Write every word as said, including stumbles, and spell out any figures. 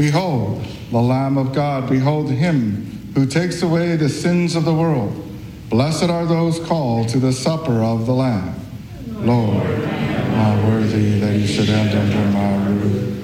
Behold, the Lamb of God. Behold him who takes away the sins of the world. Blessed are those called to the supper of the Lamb. Lord, I'm not worthy that you should enter under my roof,